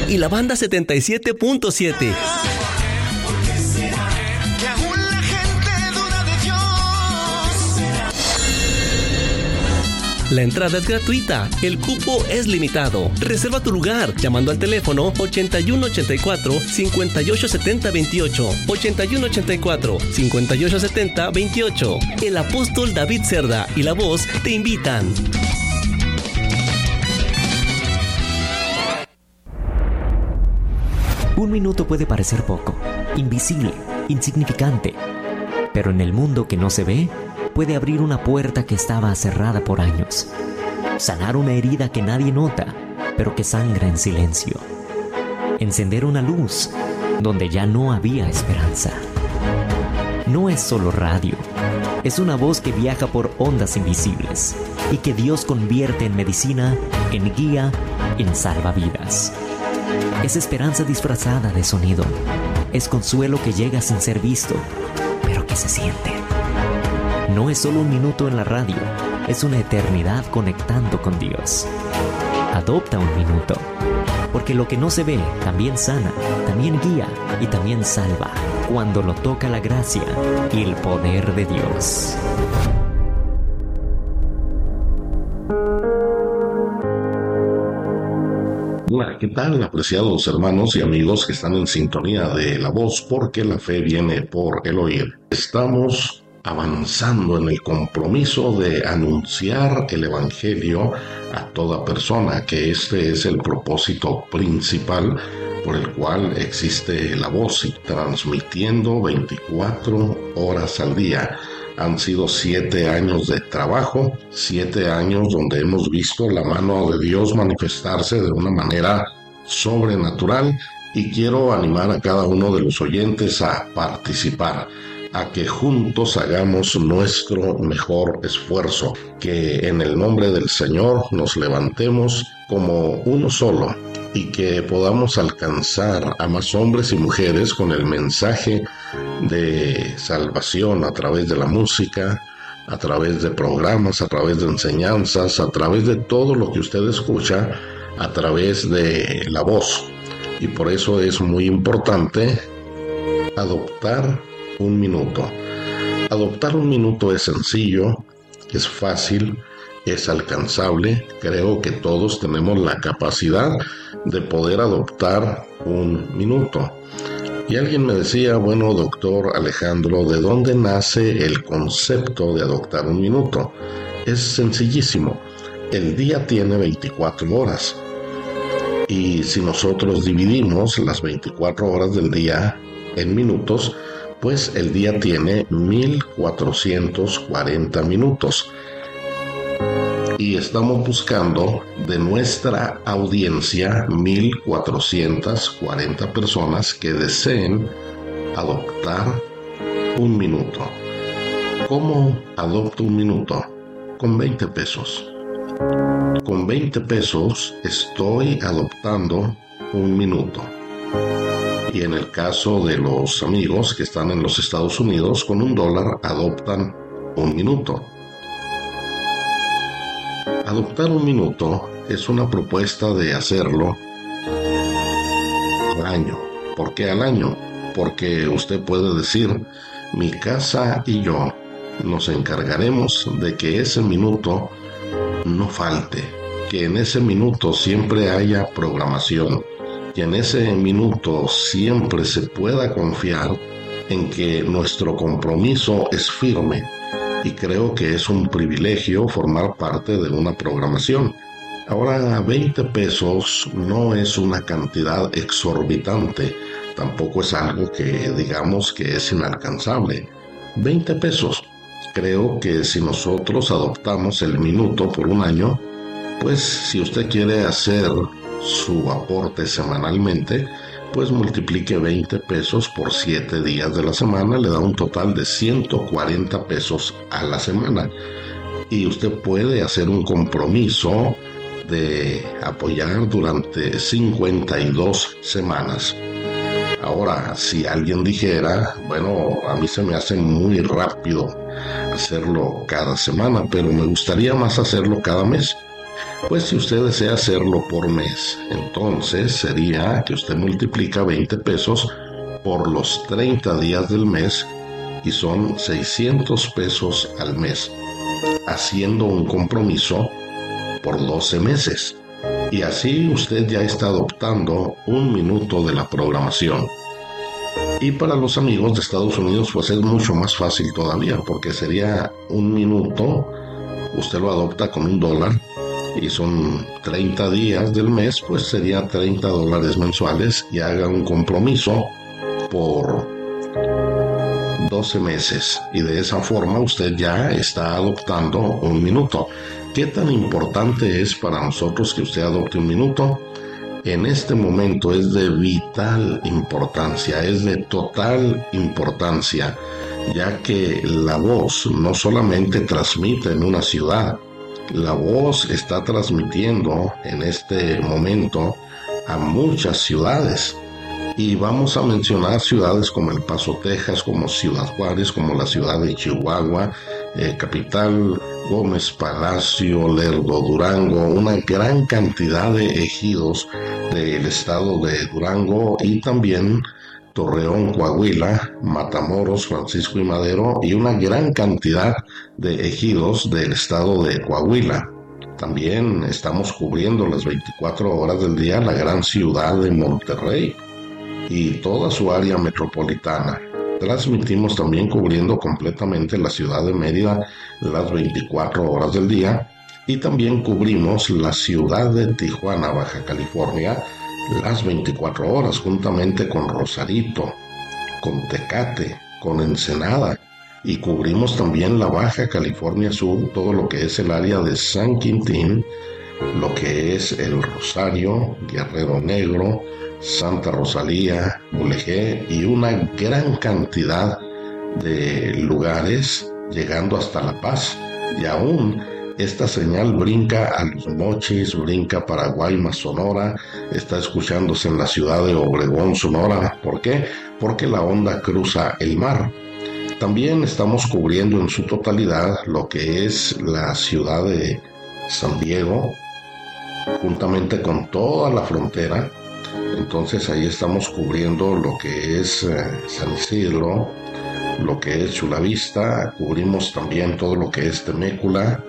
y la banda 77.7. La entrada es gratuita, el cupo es limitado. Reserva tu lugar llamando al teléfono 8184-587028, 8184-587028. El apóstol David Cerda y La Voz te invitan. Un minuto puede parecer poco, invisible, insignificante, pero en el mundo que no se ve, puede abrir una puerta que estaba cerrada por años, sanar una herida que nadie nota, pero que sangra en silencio, encender una luz donde ya no había esperanza. No es solo radio, es una voz que viaja por ondas invisibles y que Dios convierte en medicina, en guía, en salvavidas. Es esperanza disfrazada de sonido, es consuelo que llega sin ser visto, pero que se siente. No es solo un minuto en la radio, es una eternidad conectando con Dios. Adopta un minuto, porque lo que no se ve también sana, también guía y también salva, cuando lo toca la gracia y el poder de Dios. Hola, ¿qué tal, apreciados hermanos y amigos que están en sintonía de La Voz? Porque la fe viene por el oír. Estamos avanzando en el compromiso de anunciar el Evangelio a toda persona, que este es el propósito principal por el cual existe La Voz, y transmitiendo 24 horas al día. Han sido 7 años de trabajo, 7 años donde hemos visto la mano de Dios manifestarse de una manera sobrenatural, y quiero animar a cada uno de los oyentes a participar, a que juntos hagamos nuestro mejor esfuerzo, que en el nombre del Señor nos levantemos como uno solo y que podamos alcanzar a más hombres y mujeres con el mensaje de salvación a través de la música, a través de programas, a través de enseñanzas, a través de todo lo que usted escucha, a través de La Voz. Y por eso es muy importante adoptar un minuto. Adoptar un minuto es sencillo, es fácil, es alcanzable. Creo que todos tenemos la capacidad de poder adoptar un minuto. Y alguien me decía, bueno, doctor Alejandro, ¿de dónde nace el concepto de adoptar un minuto? Es sencillísimo. El día tiene 24 horas. Y si nosotros dividimos las 24 horas del día en minutos, pues el día tiene 1440 minutos. Y estamos buscando de nuestra audiencia 1440 personas que deseen adoptar un minuto. ¿Cómo adopto un minuto? Con 20 pesos. Con 20 pesos estoy adoptando un minuto. Y en el caso de los amigos que están en los Estados Unidos, con $1 adoptan un minuto. Adoptar un minuto es una propuesta de hacerlo al año. ¿Por qué al año? Porque usted puede decir, mi casa y yo nos encargaremos de que ese minuto no falte, que en ese minuto siempre haya programación, que en ese minuto siempre se pueda confiar en que nuestro compromiso es firme. Y creo que es un privilegio formar parte de una programación. Ahora, 20 pesos no es una cantidad exorbitante, tampoco es algo que digamos que es inalcanzable. 20 pesos. Creo que si nosotros adoptamos el minuto por un año, pues si usted quiere hacer su aporte semanalmente, pues multiplique 20 pesos por 7 días de la semana, le da un total de 140 pesos a la semana. Y usted puede hacer un compromiso de apoyar durante 52 semanas. Ahora, si alguien dijera, bueno, a mí se me hace muy rápido hacerlo cada semana, pero me gustaría más hacerlo cada mes. Pues si usted desea hacerlo por mes, entonces sería que usted multiplica 20 pesos por los 30 días del mes y son 600 pesos al mes, haciendo un compromiso por 12 meses. Y así usted ya está adoptando un minuto de la programación. Y para los amigos de Estados Unidos, pues es mucho más fácil todavía, porque sería un minuto, usted lo adopta con $1 y son 30 días del mes, pues sería $30 mensuales y haga un compromiso por 12 meses. Y de esa forma usted ya está adoptando un minuto. ¿Qué tan importante es para nosotros que usted adopte un minuto? En este momento es de vital importancia, es de total importancia, ya que la voz no solamente transmite en una ciudad, la voz está transmitiendo en este momento a muchas ciudades. Y vamos a mencionar ciudades como El Paso, Texas, como Ciudad Juárez, como la ciudad de Chihuahua, Capital, Gómez Palacio, Lerdo, Durango, una gran cantidad de ejidos del estado de Durango y también Torreón, Coahuila, Matamoros, Francisco y Madero y una gran cantidad de ejidos del estado de Coahuila. También estamos cubriendo las 24 horas del día la gran ciudad de Monterrey y toda su área metropolitana. Transmitimos también cubriendo completamente la ciudad de Mérida las 24 horas del día y también cubrimos la ciudad de Tijuana, Baja California, las 24 horas juntamente con Rosarito, con Tecate, con Ensenada y cubrimos también la Baja California Sur, todo lo que es el área de San Quintín, lo que es el Rosario, Guerrero Negro, Santa Rosalía, Mulegé y una gran cantidad de lugares llegando hasta La Paz. Y aún esta señal brinca a Los Mochis, brinca para Guaymas, Sonora, está escuchándose en la ciudad de Obregón, Sonora. ¿Por qué? Porque la onda cruza el mar. También estamos cubriendo en su totalidad lo que es la ciudad de San Diego, juntamente con toda la frontera. Entonces ahí estamos cubriendo lo que es San Isidro, lo que es Chula Vista, cubrimos también todo lo que es Temécula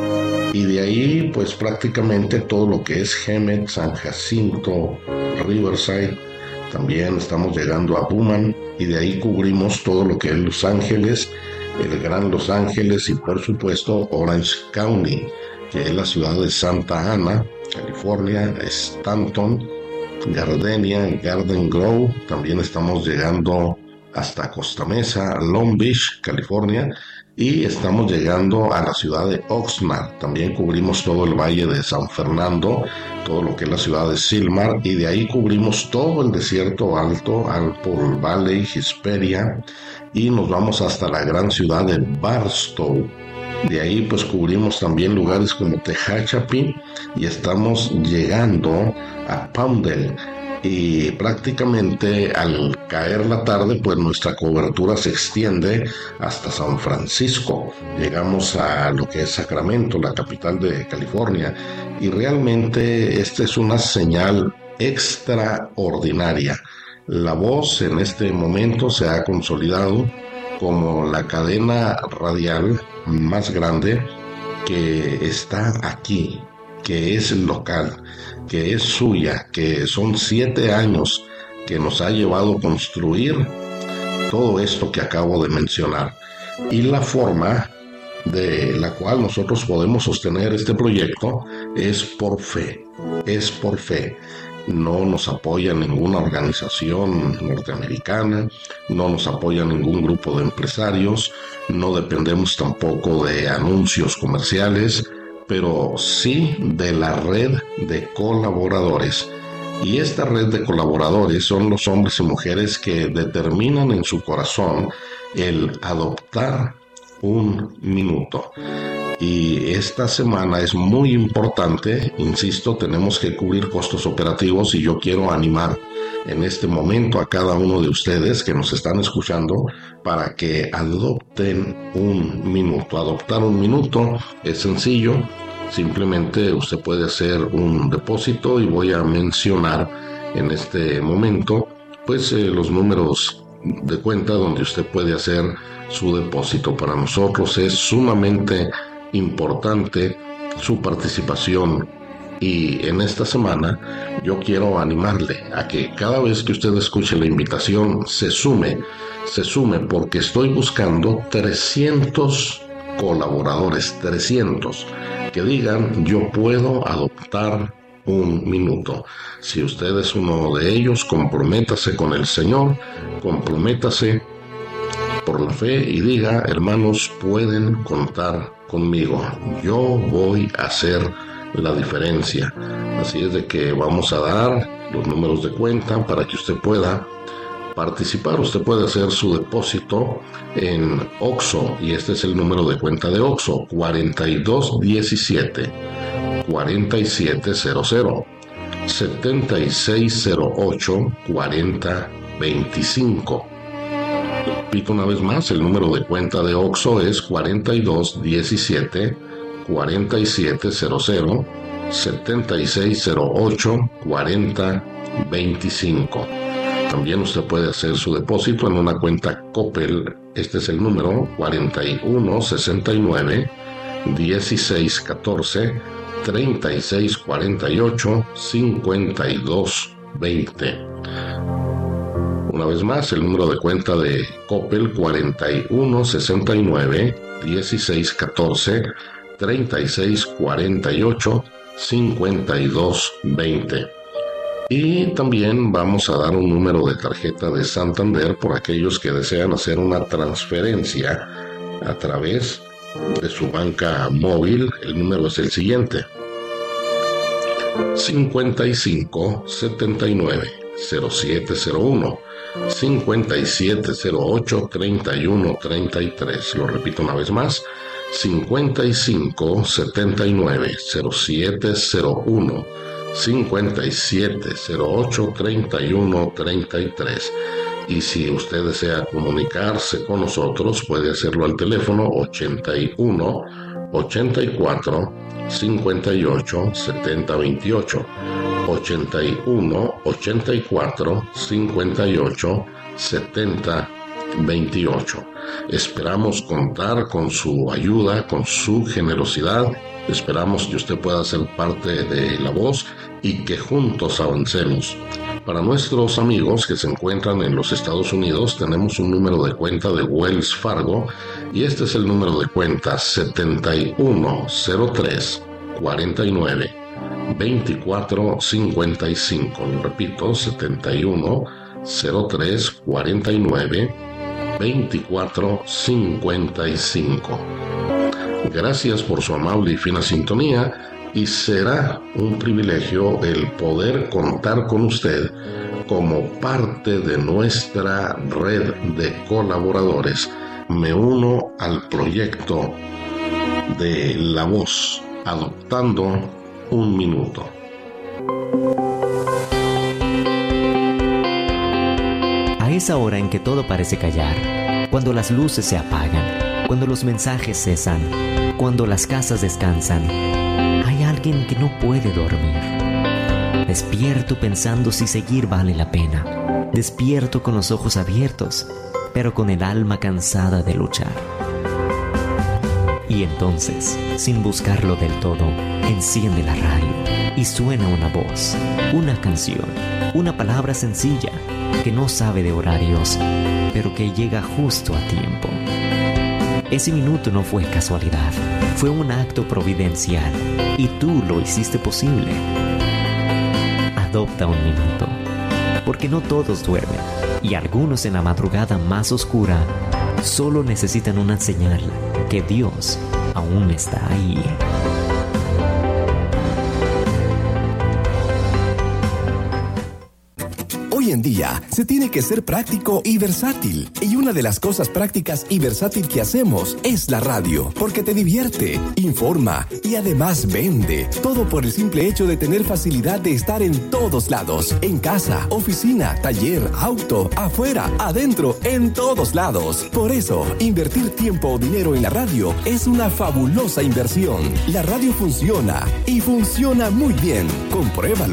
y de ahí pues prácticamente todo lo que es Hemet, San Jacinto, Riverside, también estamos llegando a Pullman y de ahí cubrimos todo lo que es Los Ángeles, el Gran Los Ángeles y por supuesto Orange County, que es la ciudad de Santa Ana, California, Stanton, Gardenia, Garden Grove, también estamos llegando hasta Costa Mesa, Long Beach, California, y estamos llegando a la ciudad de Oxnard. También cubrimos todo el valle de San Fernando, todo lo que es la ciudad de Silmar, y de ahí cubrimos todo el desierto alto, Apple Valley, Hesperia, y nos vamos hasta la gran ciudad de Barstow. De ahí pues cubrimos también lugares como Tehachapi y estamos llegando a Poundale y prácticamente al caer la tarde pues nuestra cobertura se extiende hasta San Francisco. Llegamos a lo que es Sacramento, la capital de California, y realmente esta es una señal extraordinaria. La voz en este momento se ha consolidado como la cadena radial más grande que está aquí, que es local, que es suya, que son 7 años que nos ha llevado a construir todo esto que acabo de mencionar. Y la forma de la cual nosotros podemos sostener este proyecto es por fe, es por fe. No nos apoya ninguna organización norteamericana, no nos apoya ningún grupo de empresarios, no dependemos tampoco de anuncios comerciales, pero sí de la red de colaboradores. Y esta red de colaboradores son los hombres y mujeres que determinan en su corazón el adoptar un minuto. Y esta semana es muy importante, insisto, tenemos que cubrir costos operativos y yo quiero animar en este momento a cada uno de ustedes que nos están escuchando para que adopten un minuto. Adoptar un minuto es sencillo, Simplemente usted puede hacer un depósito y voy a mencionar en este momento pues los números de cuenta donde usted puede hacer su depósito. Para nosotros es sumamente importante su participación, y en esta semana yo quiero animarle a que cada vez que usted escuche la invitación se sume, porque estoy buscando 300 colaboradores, 300 que digan yo puedo adoptar un minuto. Si usted es uno de ellos, comprométase con el Señor, comprométase por la fe y diga: hermanos, pueden contar conmigo, yo voy a hacer la diferencia. Así es de que vamos a dar los números de cuenta para que usted pueda participar. Usted puede hacer su depósito en OXXO, y este es el número de cuenta de OXXO: 4217 4700 7608 4025. Repito una vez más, el número de cuenta de OXXO es 4217 4700 7608 4025. También usted puede hacer su depósito en una cuenta Coppel. Este es el número: 4169 1614 3648 5220. Una vez más, el número de cuenta de Coppel: 4169 1614 3648 5220. Y también vamos a dar un número de tarjeta de Santander por aquellos que desean hacer una transferencia a través de su banca móvil. El número es el siguiente: 55 79 0701 5708 31 33. Lo repito una vez más: 55 79 0701 5708 31 33. Y si usted desea comunicarse con nosotros, puede hacerlo al teléfono 81 84 58 70 28. 81 84 58 70 28. Esperamos contar con su ayuda, con su generosidad. Esperamos que usted pueda ser parte de La Voz y que juntos avancemos. Para nuestros amigos que se encuentran en los Estados Unidos, tenemos un número de cuenta de Wells Fargo, y este es el número de cuenta: 7103 49 24 55. Lo repito: 7103 49 24 55. Gracias por su amable y fina sintonía, y será un privilegio el poder contar con usted como parte de nuestra red de colaboradores. Me uno al proyecto de La Voz, adoptando un minuto. A esa hora en que todo parece callar, cuando las luces se apagan, cuando los mensajes cesan, cuando las casas descansan, hay alguien que no puede dormir. Despierto pensando si seguir vale la pena. Despierto con los ojos abiertos, pero con el alma cansada de luchar. Y entonces, sin buscarlo del todo, enciende la radio y suena una voz, una canción, una palabra sencilla que no sabe de horarios, pero que llega justo a tiempo. Ese minuto no fue casualidad, fue un acto providencial, y tú lo hiciste posible. Adopta un minuto, porque no todos duermen, y algunos en la madrugada más oscura solo necesitan una señal que Dios aún está ahí. Hoy Hoy en día se tiene que ser práctico y versátil. Y una de las cosas prácticas y versátil que hacemos es la radio, porque te divierte, informa y además vende. Todo por el simple hecho de tener facilidad de estar en todos lados. En casa, oficina, taller, auto, afuera, adentro, en todos lados. Por eso, invertir tiempo o dinero en la radio es una fabulosa inversión. La radio funciona y funciona muy bien. Compruébalo.